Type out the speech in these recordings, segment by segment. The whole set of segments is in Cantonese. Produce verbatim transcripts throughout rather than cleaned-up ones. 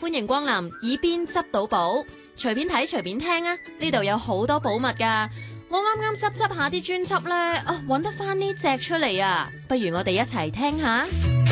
歡迎光臨耳邊執到寶，隨便睇隨便聽啊！呢度有好多寶物㗎。我啱啱執執下啲專輯呢，啊，揾得翻呢隻出嚟啊！不如我哋一齊聽下。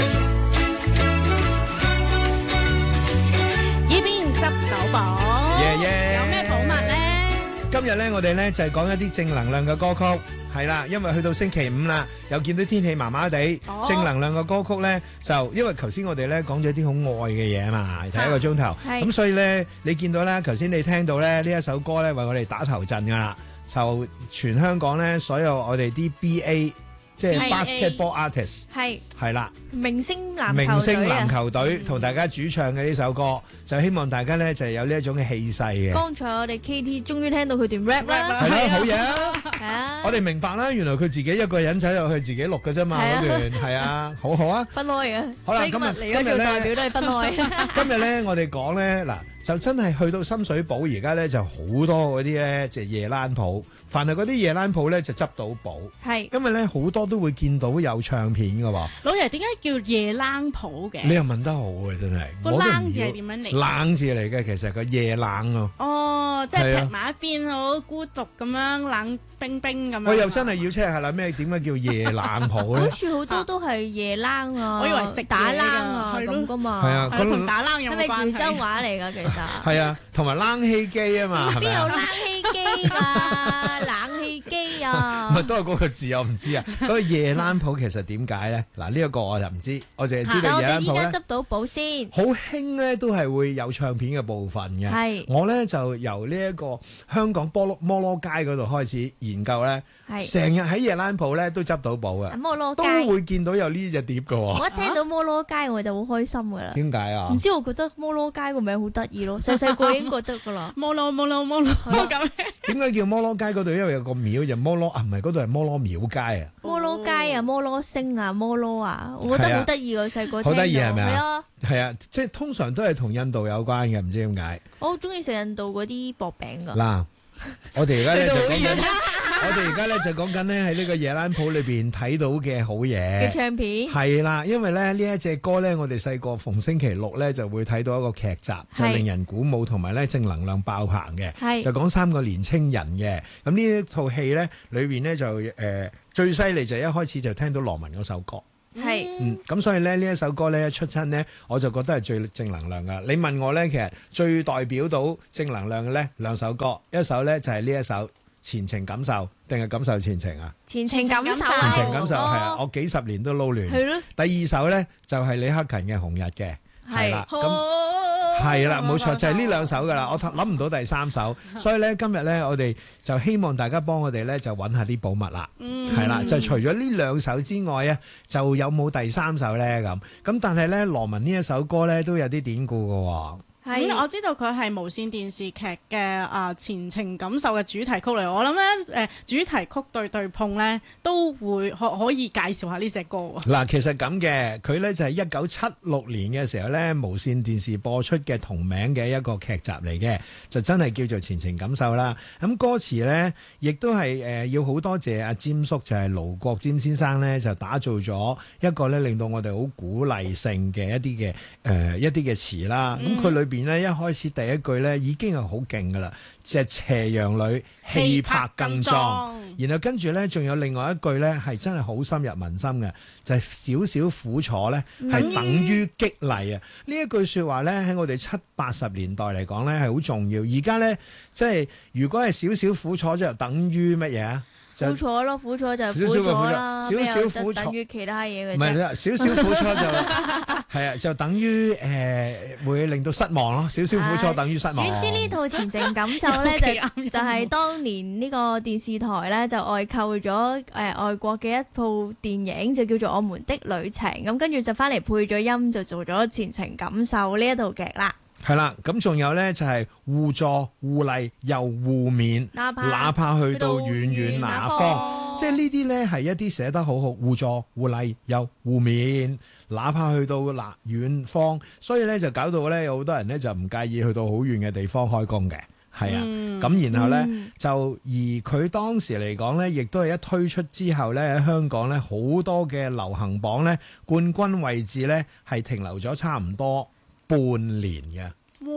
耳邊執到寶， 耶耶！ 有咩寶物呢？ 今日咧，我哋咧就係講一啲正能量嘅歌曲，係啦，因為去到星期五啦，又見到天氣麻麻地， 哦正能量嘅歌曲咧就因為頭先我哋咧講咗啲好愛嘅嘢嘛，睇一個鐘頭， 係咁所以咧你見到咧，頭先你聽到咧呢一首歌咧為我哋打頭陣噶啦，就全香港咧所有我哋啲 B A 即係 basketball artist 係係啦。 明星籃球明星隊啊籃球隊同大家主唱嘅呢首歌，就希望大家咧就係有呢一種嘅氣勢嘅。 剛才我哋 K T 終於聽到佢段 rap 啦， 係啦，好嘢啊！ 係啊， 我哋明白啦，原來佢自己一個人走入去自己錄嘅啫嘛， 係啊嗰段係啊，好好啊！ 分開嘅。 好啦所以今日今日嚟咗做代表都係分開。 今日咧，我哋講咧嗱，就真係去到深水埗，而家咧就好多嗰啲咧，即係夜冷鋪。凡係嗰啲夜冷鋪咧，就執到寶。 係， 因為咧好多都會見到有唱片嘅喎。 老爺點解叫夜冷鋪嘅？ 你又問得好嘅，真係。 個我都唔冷字要係點樣嚟？ 冷字嚟嘅，其實個夜冷啊。 哦，即係啊係劈埋一邊，好孤獨咁樣，冷冰冰咁樣。 我又真係要 check 下啦，咩點解叫夜冷鋪好咧？ 似好多都係夜冷啊， 我以為食打嘢㗎冷啊係咯咁噶嘛。 係啊係同打冷有係咪冇關潮州係？ 話嚟㗎？其實係啊，同埋冷氣機啊嘛，係咪啊？ 邊有冷氣機㗎？冷氣機啊唔係，都係嗰個字，我唔知啊。嗰個夜冷鋪其實點解咧？嗱，呢一個我就唔知，我淨係知但我哋道夜冷鋪咧依家執到寶先， 好興咧，都係會有唱片嘅部分嘅。 係我咧就由呢一個香港波羅摩羅街嗰度開始研究咧， 係成日喺夜冷鋪咧都執到寶嘅，都摩羅街。 會見到有呢隻碟嘅喎。 我一聽到摩羅街我就好開心㗎啦。 點解啊唔？知我覺得摩羅街個名好得意咯，細細個已經覺得㗎啦。 冇咯冇咯冇咯咁。 點解叫摩羅街嗰度？因為有個廟就摩羅啊，唔係嗰度係摩羅廟街啊。 摩羅街啊，摩羅星啊，摩羅啊，我覺得好得意㗎，細個聽到。 好得意係咪啊係啊， 係啊，即係通常都係同印度有關嘅，唔知點解。 我好中意食印度嗰啲薄餅㗎。 嗱，我哋而家咧就講緊，我哋而家咧就講緊咧喺呢個夜冷鋪裏邊睇到嘅好嘅嘢。 唱片係啦，因為咧呢一隻歌咧，我哋細個逢星期六咧就會睇到一個劇集，就係令人鼓舞同埋咧正能量爆棚嘅， 係就講三個年青人嘅。咁呢一套戲咧裏邊咧就誒、呃、最犀利就係一開始就聽到羅文嗰首歌。 係嗯，咁所以咧呢一首歌咧一出親咧，我就覺得係最正能量噶。你問我咧，其實最代表到正能量嘅咧兩首歌，一首咧就係呢一首前程感受，定係感受前程啊？ 前程感受前啊， 程感受係啊， 哦我幾十年都撈亂。 係咯， 第二首咧就係李克勤嘅紅日嘅，係啦，咁咁係啦，冇錯就係呢兩首噶啦，我諗唔到第三首，所以咧今日咧我哋就希望大家幫我哋咧就揾下啲寶物啦，係啦，就除咗呢兩首之外啊，就有冇第三首咧咁？咁但係咧羅文呢一首歌咧都有啲典故噶喎。 咁係我知道佢係無線電視劇嘅啊前程感受嘅主題曲嚟，我諗咧誒主題曲對對碰咧都會可可以介紹下呢隻歌喎。 嗱，其實咁嘅，佢咧就係一九七六年嘅時候咧，無線電視播出嘅同名嘅一個劇集嚟嘅，就真係叫做前程感受啦。咁歌詞咧，亦都係誒、呃、要好多謝阿詹叔，就係盧國沾先生咧，就打造咗一個咧令到我哋好鼓勵性嘅一啲嘅誒一啲嘅詞啦。咁佢裏邊咧一開始第一句咧已經係好勁噶啦，隻斜陽裏氣魄更壯。然後跟住咧，仲有另外一句咧，係真係好深入民心嘅，就係少少苦楚咧，係等於激勵啊！呢一句説話咧，喺我哋七八十年代嚟講咧係好重要。而家咧，即係如果係少少苦楚，就等於乜嘢啊？就苦楚咯，苦楚就係苦少少嘅苦楚楚啦， 少少咩有苦楚等於其他嘢嘅唔係啫。 啦，少少苦楚就係啊，就等於誒、呃、會令到失望咯。少少苦楚等於失望。 點知呢套前程感受咧就就係當年呢個電視台咧就外購咗誒、呃、外國嘅一套電影，就叫做《我們的旅程》，咁跟住就翻嚟配咗音，就做咗前程感受呢一套劇啦。 係啦，咁仲有咧就係互助互勵又互勉， 哪怕哪怕去到遠遠那方， 方即係呢啲咧係一啲寫得好好，互助互勵又互勉，哪怕去到嗱遠方，所以咧就搞到咧有好多人咧就唔介意去到好遠嘅地方開工嘅。係啊，咁、然後咧、 嗯就而佢當時嚟講咧，亦都係一推出之後咧，喺香港咧好多嘅流行榜咧冠軍位置咧係停留咗差唔多半年嘅。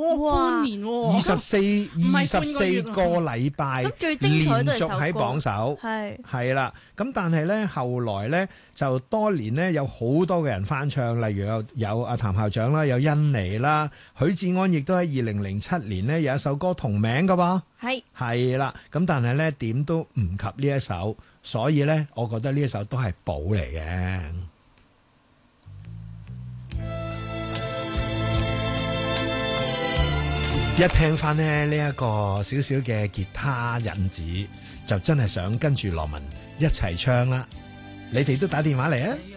哇，半年喎， 二十四二十四個禮拜， 咁最精彩都係首歌連續喺榜首， 係係啦。咁但係咧後來咧就多年咧有好多嘅人翻唱，例如有有阿譚校長啦，有甄妮啦，許志安亦都喺二零零七年咧有一首歌同名㗎喎。 係係啦，咁但係咧點都唔及呢一首，所以咧我覺得呢一首都係寶嚟嘅。一聽翻咧呢一個少少嘅吉他引子，就真係想跟住羅文一齊唱啦。你哋都打電話嚟啊！